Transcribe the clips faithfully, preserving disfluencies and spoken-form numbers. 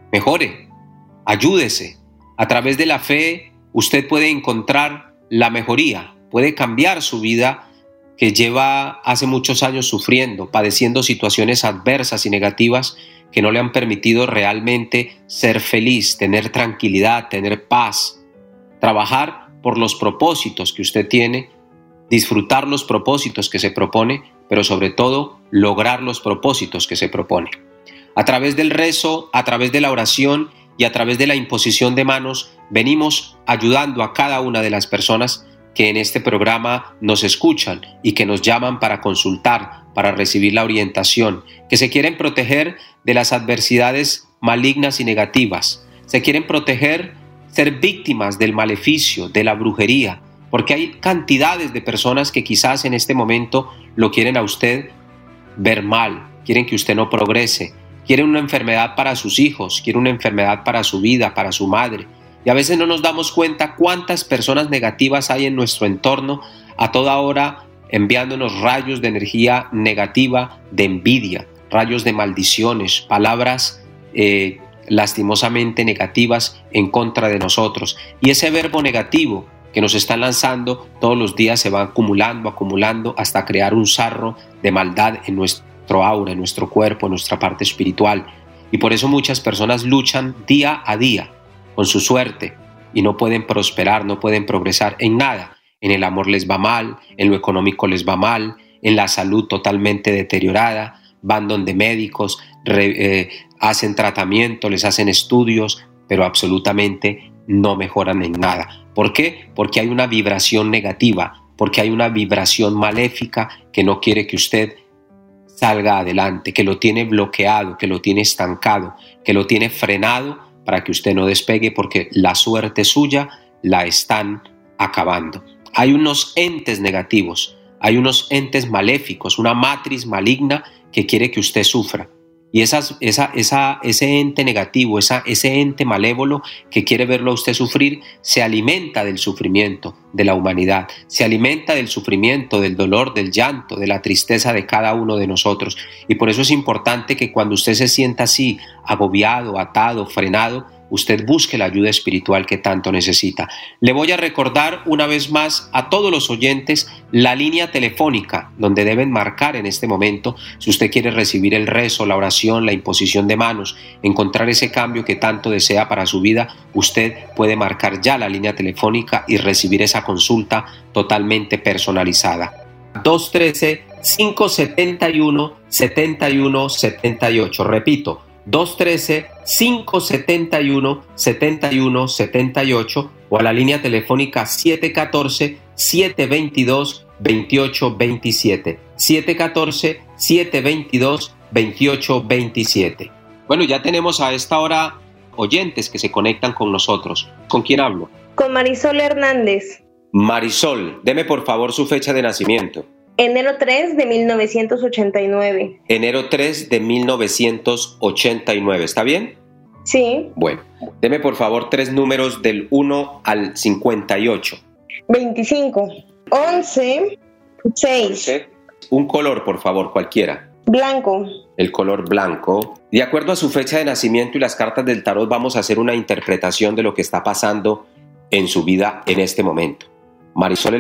mejore, ayúdese. A través de la fe usted puede encontrar la mejoría, puede cambiar su vida que lleva hace muchos años sufriendo, padeciendo situaciones adversas y negativas que no le han permitido realmente ser feliz, tener tranquilidad, tener paz, trabajar por los propósitos que usted tiene, disfrutar los propósitos que se propone, pero sobre todo lograr los propósitos que se propone. A través del rezo, a través de la oración y a través de la imposición de manos, venimos ayudando a cada una de las personas que en este programa nos escuchan y que nos llaman para consultar, para recibir la orientación, que se quieren proteger de las adversidades malignas y negativas, se quieren proteger, ser víctimas del maleficio, de la brujería, porque hay cantidades de personas que quizás en este momento lo quieren a usted ver mal, quieren que usted no progrese, quieren una enfermedad para sus hijos, quieren una enfermedad para su vida, para su madre. Y a veces no nos damos cuenta cuántas personas negativas hay en nuestro entorno a toda hora enviándonos rayos de energía negativa, de envidia, rayos de maldiciones, palabras eh, lastimosamente negativas en contra de nosotros. Y ese verbo negativo que nos están lanzando todos los días se va acumulando, acumulando hasta crear un sarro de maldad en nuestro aura, en nuestro cuerpo, en nuestra parte espiritual. Y por eso muchas personas luchan día a día con su suerte y no pueden prosperar, no pueden progresar en nada. En el amor les va mal, en lo económico les va mal, en la salud totalmente deteriorada, van donde médicos, re, eh, hacen tratamiento, les hacen estudios, pero absolutamente no mejoran en nada. ¿Por qué? Porque hay una vibración negativa, porque hay una vibración maléfica que no quiere que usted salga adelante, que lo tiene bloqueado, que lo tiene estancado, que lo tiene frenado para que usted no despegue, porque la suerte suya la están acabando. Hay unos entes negativos, hay unos entes maléficos, una matriz maligna que quiere que usted sufra. Y esas, esa, esa, ese ente negativo, esa, ese ente malévolo que quiere verlo a usted sufrir, se alimenta del sufrimiento de la humanidad, se alimenta del sufrimiento, del dolor, del llanto, de la tristeza de cada uno de nosotros. Y por eso es importante que cuando usted se sienta así, agobiado, atado, frenado, usted busque la ayuda espiritual que tanto necesita. Le voy a recordar una vez más a todos los oyentes la línea telefónica donde deben marcar en este momento si usted quiere recibir el rezo, la oración, la imposición de manos, encontrar ese cambio que tanto desea para su vida. Usted puede marcar ya la línea telefónica y recibir esa consulta totalmente personalizada. dos uno tres, cinco siete uno, siete uno siete ocho. Repito, dos uno tres, cinco siete uno, siete uno siete ocho o a la línea telefónica siete uno cuatro, siete dos dos, dos ocho dos siete. siete uno cuatro, siete dos dos, dos ocho dos siete. Bueno, ya tenemos a esta hora oyentes que se conectan con nosotros. ¿Con quién hablo? Con Marisol Hernández. Marisol, deme por favor su fecha de nacimiento. Enero tres de mil novecientos ochenta y nueve. Enero tres de mil novecientos ochenta y nueve, ¿está bien? Sí. Bueno, deme por favor tres números del uno al cincuenta y ocho. veinticinco, once, seis. Un color, por favor, cualquiera. Blanco. El color blanco. De acuerdo a su fecha de nacimiento y las cartas del tarot, vamos a hacer una interpretación de lo que está pasando en su vida en este momento. Marisol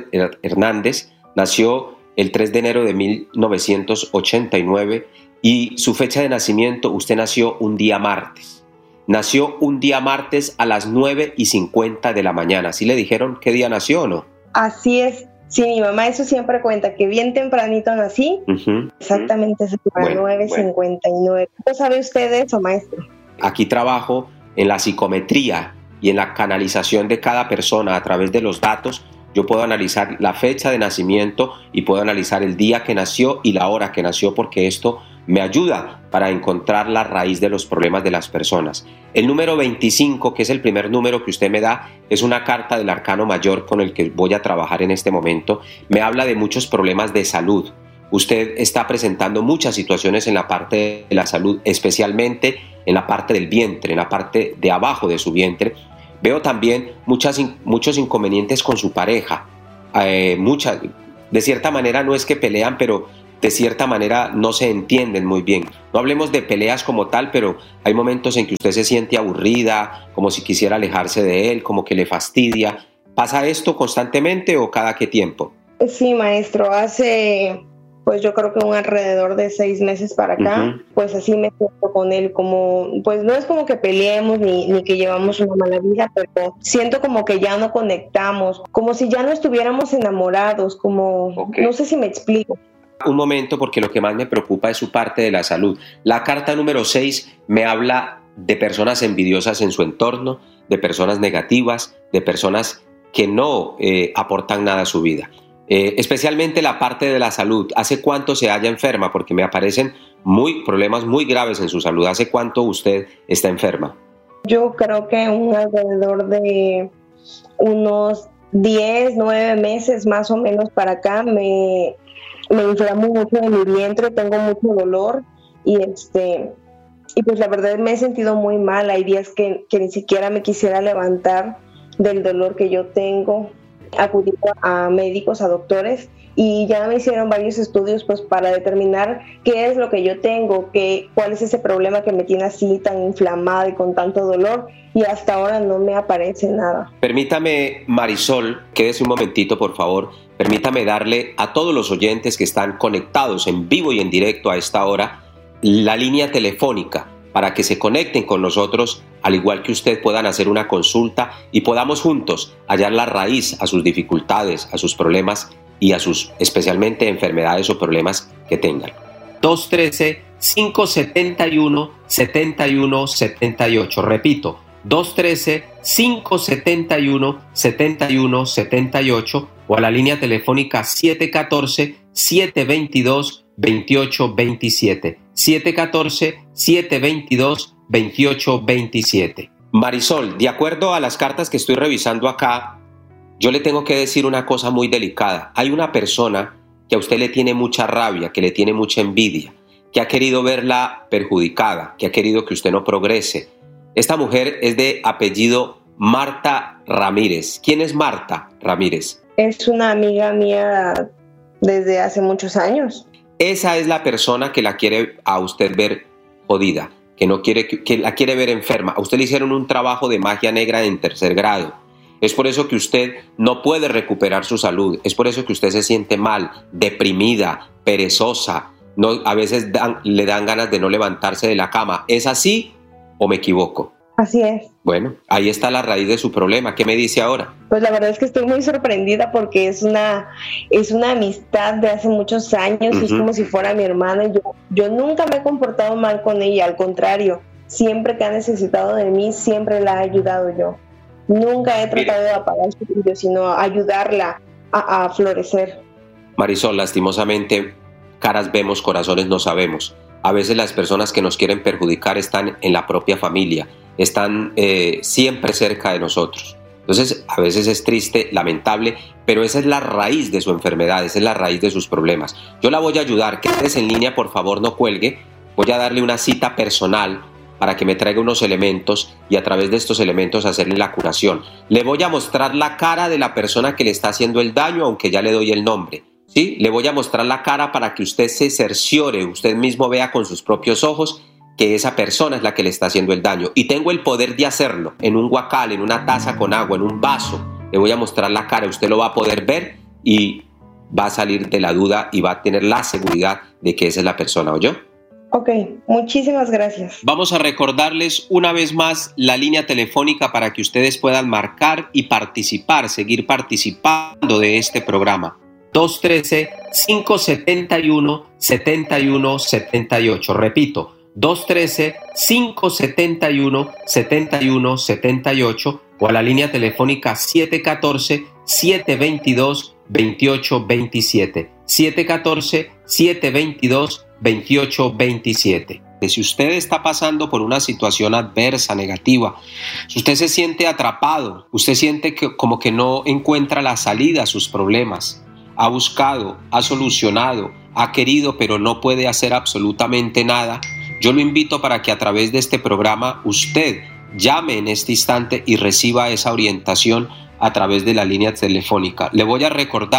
Hernández nació el tres de enero de mil novecientos ochenta y nueve y su fecha de nacimiento, usted nació un día martes. Nació un día martes a las nueve y cincuenta de la mañana. ¿Sí le dijeron qué día nació o no? Así es. Sí, mi mamá eso siempre cuenta, que bien tempranito nací. Uh-huh. Exactamente, es a las nueve cincuenta y nueve. ¿Cómo sabe usted eso, maestro? Aquí trabajo en la psicometría y en la canalización de cada persona a través de los datos. Yo puedo analizar la fecha de nacimiento y puedo analizar el día que nació y la hora que nació, porque esto me ayuda para encontrar la raíz de los problemas de las personas. El número veinticinco, que es el primer número que usted me da, es una carta del arcano mayor con el que voy a trabajar en este momento. Me habla de muchos problemas de salud. Usted está presentando muchas situaciones en la parte de la salud, especialmente en la parte del vientre, en la parte de abajo de su vientre. Veo también muchas, muchos inconvenientes con su pareja. Eh, muchas, de cierta manera no es que pelean, pero de cierta manera no se entienden muy bien. No hablemos de peleas como tal, pero hay momentos en que usted se siente aburrida, como si quisiera alejarse de él, como que le fastidia. ¿Pasa esto constantemente o cada qué tiempo? Sí, maestro, hace pues yo creo que un alrededor de seis meses para acá, uh-huh. pues así me siento con él, como, pues no es como que peleemos ni, ni que llevamos una mala vida, pero siento como que ya no conectamos, como si ya no estuviéramos enamorados, como, okay. No sé si me explico. Un momento, porque lo que más me preocupa es su parte de la salud. La carta número seis me habla de personas envidiosas en su entorno, de personas negativas, de personas que no eh, aportan nada a su vida. Eh, especialmente la parte de la salud. ¿Hace cuánto se halla enferma? Porque me aparecen muy, problemas muy graves en su salud. ¿Hace cuánto usted está enferma? Yo creo que un alrededor de unos diez, nueve meses más o menos para acá me, me inflamo mucho en mi vientre, tengo mucho dolor y este y pues la verdad me he sentido muy mal. Hay días que, que ni siquiera me quisiera levantar del dolor que yo tengo. Acudí a médicos, a doctores y ya me hicieron varios estudios pues para determinar qué es lo que yo tengo, qué, cuál es ese problema que me tiene así tan inflamada y con tanto dolor, y hasta ahora no me aparece nada. Permítame, Marisol, quédese un momentito por favor, permítame darle a todos los oyentes que están conectados en vivo y en directo a esta hora la línea telefónica para que se conecten con nosotros, al igual que usted puedan hacer una consulta y podamos juntos hallar la raíz a sus dificultades, a sus problemas y a sus especialmente enfermedades o problemas que tengan. dos uno tres, cinco siete uno, siete uno siete ocho, repito, dos uno tres, cinco siete uno, siete uno siete ocho o a la línea telefónica siete uno cuatro, siete dos dos, dos ocho dos siete, siete uno cuatro, siete dos dos, dos ocho dos siete. Marisol, de acuerdo a las cartas que estoy revisando acá, yo le tengo que decir una cosa muy delicada. Hay una persona que a usted le tiene mucha rabia, que le tiene mucha envidia, que ha querido verla perjudicada, que ha querido que usted no progrese. Esta mujer es de apellido Marta Ramírez. ¿Quién es Marta Ramírez? Es una amiga mía desde hace muchos años. Esa es la persona que la quiere a usted ver jodida, que no quiere, que la quiere ver enferma. A usted le hicieron un trabajo de magia negra en tercer grado. Es por eso que usted no puede recuperar su salud. Es por eso que usted se siente mal, deprimida, perezosa. No, a veces dan, le dan ganas de no levantarse de la cama. ¿Es así o me equivoco? Así es. Bueno, ahí está la raíz de su problema. ¿Qué me dice ahora? Pues la verdad es que estoy muy sorprendida porque es una, es una amistad de hace muchos años, uh-huh. y es como si fuera mi hermana. Yo, yo nunca me he comportado mal con ella, al contrario, siempre que ha necesitado de mí, siempre la he ayudado yo. Nunca he tratado de apagar su brillo, sino ayudarla a, a florecer. Marisol, lastimosamente, caras vemos, corazones no sabemos. A veces las personas que nos quieren perjudicar están en la propia familia, están eh, siempre cerca de nosotros. Entonces, a veces es triste, lamentable, pero esa es la raíz de su enfermedad, esa es la raíz de sus problemas. Yo la voy a ayudar, quédese en línea, por favor, no cuelgue. Voy a darle una cita personal para que me traiga unos elementos y a través de estos elementos hacerle la curación. Le voy a mostrar la cara de la persona que le está haciendo el daño, aunque ya le doy el nombre. ¿Sí? Le voy a mostrar la cara para que usted se cerciore, usted mismo vea con sus propios ojos que esa persona es la que le está haciendo el daño. Y tengo el poder de hacerlo en un guacal, en una taza con agua, en un vaso. Le voy a mostrar la cara, usted lo va a poder ver y va a salir de la duda y va a tener la seguridad de que esa es la persona, ¿oyó? Ok, muchísimas gracias. Vamos a recordarles una vez más la línea telefónica para que ustedes puedan marcar y participar, seguir participando de este programa. dos uno tres, cinco siete uno, siete uno siete ocho. Repito, dos uno tres, cinco siete uno, siete uno siete ocho o a la línea telefónica siete uno cuatro, siete dos dos, dos ocho dos siete. siete uno cuatro, siete dos dos, dos ocho dos siete. Si usted está pasando por una situación adversa, negativa, si usted se siente atrapado, usted siente que como que no encuentra la salida a sus problemas, ha buscado, ha solucionado, ha querido, pero no puede hacer absolutamente nada, yo lo invito para que a través de este programa usted llame en este instante y reciba esa orientación a través de la línea telefónica. Le voy a recordar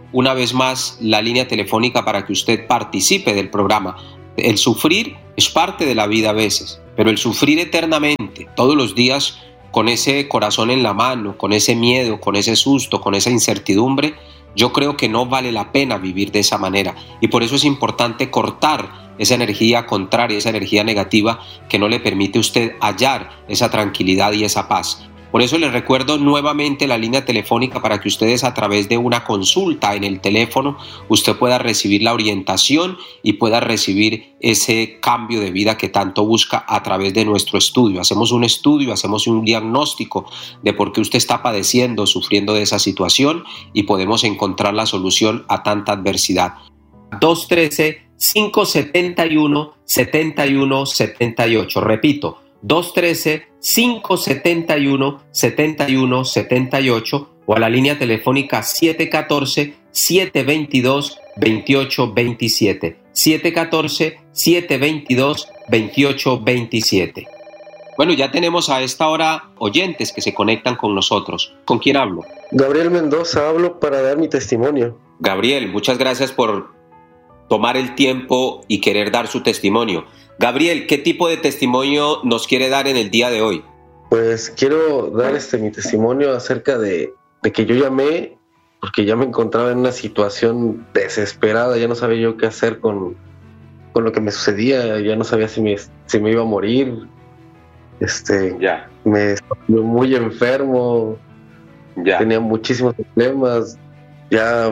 una vez más la línea telefónica para que usted participe del programa. El sufrir es parte de la vida a veces, pero el sufrir eternamente, todos los días con ese corazón en la mano, con ese miedo, con ese susto, con esa incertidumbre, yo creo que no vale la pena vivir de esa manera. Y por eso es importante cortar esa energía contraria, esa energía negativa que no le permite a usted hallar esa tranquilidad y esa paz. Por eso les recuerdo nuevamente la línea telefónica para que ustedes, a través de una consulta en el teléfono, usted pueda recibir la orientación y pueda recibir ese cambio de vida que tanto busca a través de nuestro estudio. Hacemos un estudio, hacemos un diagnóstico de por qué usted está padeciendo, sufriendo de esa situación, y podemos encontrar la solución a tanta adversidad. dos uno tres, cinco siete uno, siete uno siete ocho. Repito, dos uno tres, cinco siete uno, siete uno siete ocho, o a la línea telefónica siete uno cuatro, siete dos dos, dos ocho dos siete, siete uno cuatro, siete dos dos, dos ocho dos siete. Bueno, ya tenemos a esta hora oyentes que se conectan con nosotros. ¿Con quién hablo? Gabriel Mendoza, hablo para dar mi testimonio. Gabriel, muchas gracias por tomar el tiempo y querer dar su testimonio. Gabriel, ¿qué tipo de testimonio nos quiere dar en el día de hoy? Pues quiero dar este mi testimonio acerca de, de que yo llamé porque ya me encontraba en una situación desesperada, ya no sabía yo qué hacer con, con lo que me sucedía, ya no sabía si me, si me iba a morir, este, ya. me estuve muy enfermo, ya. Tenía muchísimos problemas, ya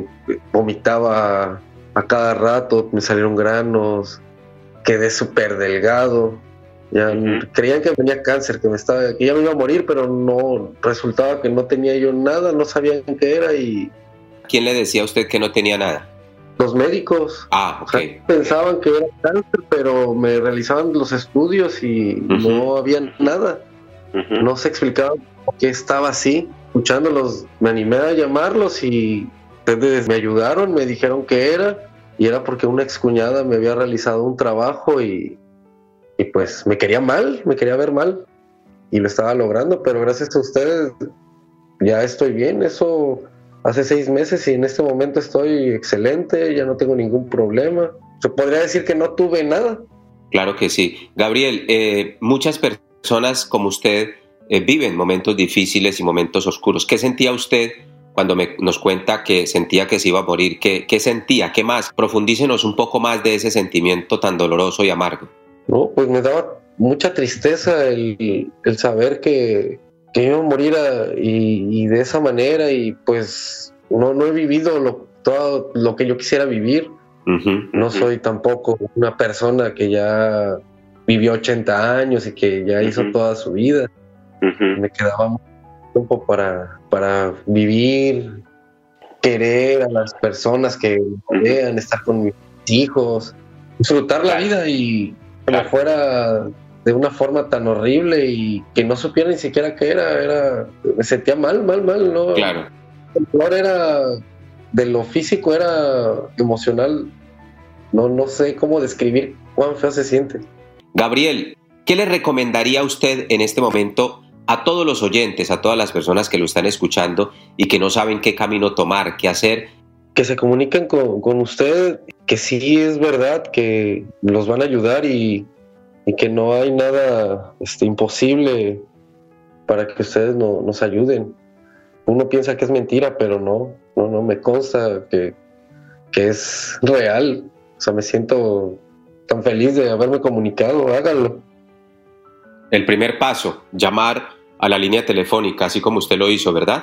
vomitaba a cada rato, me salieron granos, quedé súper delgado, ya uh-huh. creían que tenía cáncer, que me estaba, que ya me iba a morir, pero no, resultaba que no tenía yo nada, no sabían qué era. Y ¿quién le decía a usted que no tenía nada? Los médicos. Ah, ok. O sea, pensaban que era cáncer, pero me realizaban los estudios y uh-huh. no había nada. Uh-huh. No se explicaba por qué estaba así. Escuchándolos, me animé a llamarlos y ustedes me ayudaron, me dijeron qué era, y era porque una excuñada me había realizado un trabajo y, y pues me quería mal, me quería ver mal, y lo estaba logrando, pero gracias a ustedes ya estoy bien. Eso hace seis meses y en este momento estoy excelente, ya no tengo ningún problema. Se podría decir que no tuve nada. Claro que sí. Gabriel, eh, muchas personas como usted eh, viven momentos difíciles y momentos oscuros. ¿Qué sentía usted cuando me, nos cuenta que sentía que se iba a morir? ¿Qué, qué sentía? ¿Qué más? Profundícenos un poco más de ese sentimiento tan doloroso y amargo. No, pues me daba mucha tristeza el, el saber que, que iba a morir a, y, y de esa manera, y pues no, no he vivido lo, todo lo que yo quisiera vivir. Uh-huh, no uh-huh. soy tampoco una persona que ya vivió ochenta años y que ya uh-huh. hizo toda su vida. Uh-huh. Me quedaba mucho tiempo para, para vivir, querer a las personas que me rodean, uh-huh. estar con mis hijos, disfrutar la vida, y que me fuera de una forma tan horrible y que no supiera ni siquiera qué era, era me sentía mal, mal, mal, ¿no? Claro. El dolor era de lo físico, era emocional. No, no sé cómo describir cuán feo se siente. Gabriel, ¿qué le recomendaría a usted en este momento a todos los oyentes, a todas las personas que lo están escuchando y que no saben qué camino tomar, qué hacer? Que se comuniquen con, con usted, que sí es verdad que los van a ayudar y, y que no hay nada este, imposible para que ustedes no, nos ayuden. Uno piensa que es mentira, pero no, no, no, me consta que, que es real. O sea, me siento tan feliz de haberme comunicado, háganlo. El primer paso, llamar a la línea telefónica, así como usted lo hizo, ¿verdad?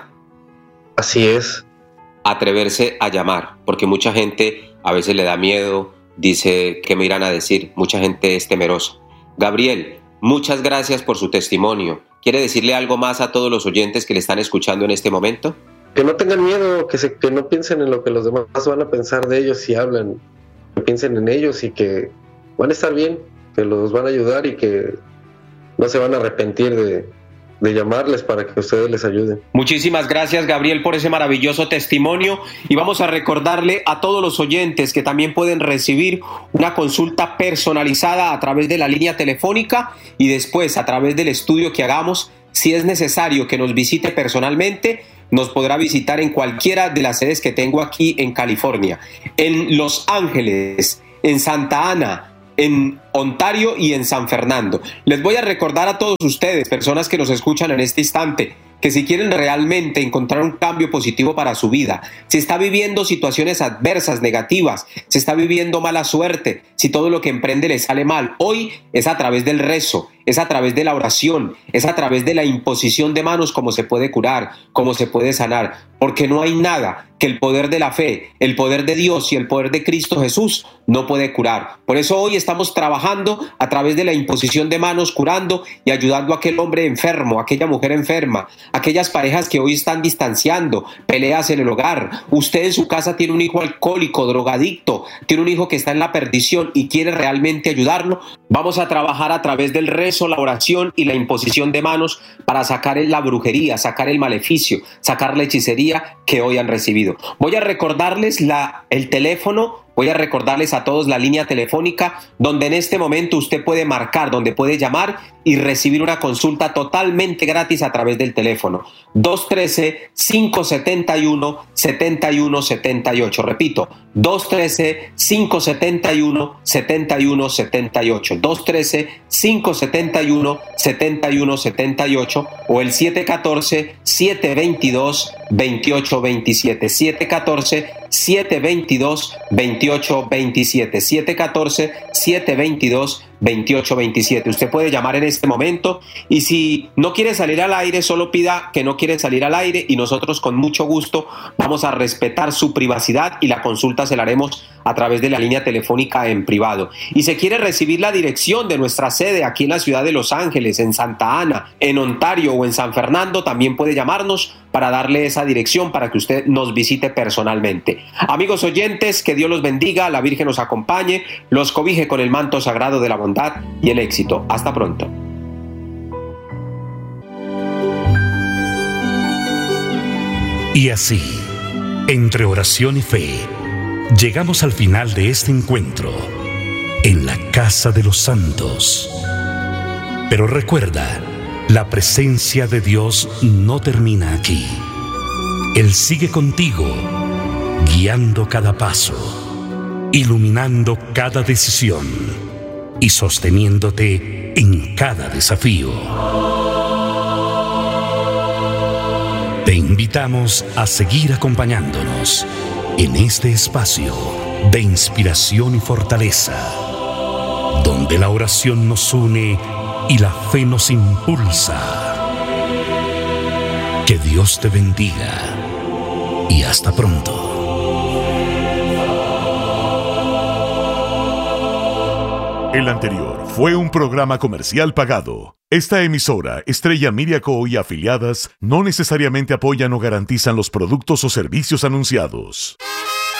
Así es. Atreverse a llamar, porque mucha gente a veces le da miedo, dice, ¿qué me irán a decir? Mucha gente es temerosa. Gabriel, muchas gracias por su testimonio. ¿Quiere decirle algo más a todos los oyentes que le están escuchando en este momento? Que no tengan miedo, que, se, que no piensen en lo que los demás van a pensar de ellos si hablan. Que piensen en ellos y que van a estar bien, que los van a ayudar y que no se van a arrepentir de, de llamarles para que ustedes les ayuden. Muchísimas gracias, Gabriel, por ese maravilloso testimonio, y vamos a recordarle a todos los oyentes que también pueden recibir una consulta personalizada a través de la línea telefónica y después a través del estudio que hagamos. Si es necesario que nos visite personalmente, nos podrá visitar en cualquiera de las sedes que tengo aquí en California, en Los Ángeles, en Santa Ana, en Ontario y en San Fernando. Les voy a recordar a todos ustedes, personas que nos escuchan en este instante, que si quieren realmente encontrar un cambio positivo para su vida, si está viviendo situaciones adversas, negativas, si está viviendo mala suerte, si todo lo que emprende le sale mal, hoy es a través del rezo, es a través de la oración, es a través de la imposición de manos como se puede curar, como se puede sanar, porque no hay nada que el poder de la fe, el poder de Dios y el poder de Cristo Jesús no puede curar. Por eso hoy estamos trabajando a través de la imposición de manos, curando y ayudando a aquel hombre enfermo, a aquella mujer enferma, a aquellas parejas que hoy están distanciando, peleas en el hogar. Usted en su casa tiene un hijo alcohólico, drogadicto, tiene un hijo que está en la perdición y quiere realmente ayudarlo. Vamos a trabajar a través del rezo, la oración y la imposición de manos para sacar la brujería, sacar el maleficio, sacar la hechicería que hoy han recibido. Voy a recordarles la, el teléfono, voy a recordarles a todos la línea telefónica donde en este momento usted puede marcar, donde puede llamar y recibir una consulta totalmente gratis a través del teléfono. dos uno tres, cinco siete uno, siete uno siete ocho. Repito, dos uno tres, cinco siete uno, siete uno siete ocho. dos uno tres, cinco siete uno, siete uno siete ocho o el siete uno cuatro, siete dos dos, dos ocho dos siete. siete uno cuatro, siete dos dos, dos ocho dos siete. siete uno cuatro, siete dos dos, dos ocho dos siete. Usted puede llamar en este momento y si no quiere salir al aire, solo pida que no quiere salir al aire y nosotros con mucho gusto vamos a respetar su privacidad y la consulta se la haremos a través de la línea telefónica en privado. Y si quiere recibir la dirección de nuestra sede aquí en la ciudad de Los Ángeles, en Santa Ana, en Ontario o en San Fernando, también puede llamarnos para darle esa dirección para que usted nos visite personalmente. Amigos oyentes, que Dios los bendiga, la Virgen nos acompañe, los cobije con el manto sagrado de la bondad y el éxito. Hasta pronto. Y así, entre oración y fe, llegamos al final de este encuentro en la Casa de los Santos. Pero recuerda, la presencia de Dios no termina aquí. Él sigue contigo, guiando cada paso, iluminando cada decisión y sosteniéndote en cada desafío. Te invitamos a seguir acompañándonos en este espacio de inspiración y fortaleza, donde la oración nos une y la fe nos impulsa. Que Dios te bendiga y hasta pronto. El anterior fue un programa comercial pagado. Esta emisora, Estrella Media Co. y afiliadas, no necesariamente apoyan o garantizan los productos o servicios anunciados.